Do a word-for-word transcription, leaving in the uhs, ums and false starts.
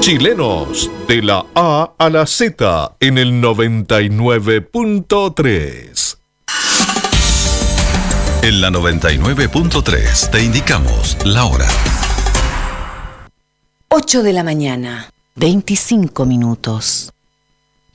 Chilenos, de la A a la Z en el noventa y nueve punto tres. En la noventa y nueve punto tres te indicamos la hora. ocho de la mañana, veinticinco minutos.